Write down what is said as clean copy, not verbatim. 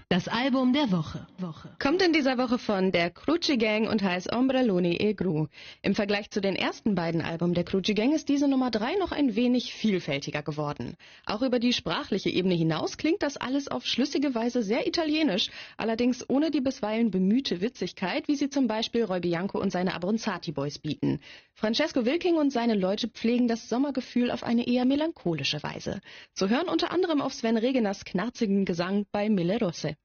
Das Album der Woche. Kommt in dieser Woche von der Cruci Gang und heißt Ombrelloni e Gru. Im Vergleich zu den ersten beiden Alben der Cruci Gang ist diese Nummer 3 noch ein wenig vielfältiger geworden. Auch über die sprachliche Ebene hinaus klingt das alles auf schlüssige Weise sehr italienisch, allerdings ohne die bisweilen bemühte Witzigkeit, wie sie zum Beispiel Roy Bianco und seine Abronzati Boys bieten. Francesco Wilking und seine Leute pflegen das Sommergefühl auf eine eher melancholische Weise. Zu hören unter anderem auf Sven Regeners knarzigen Gesang bei Mille Rosse.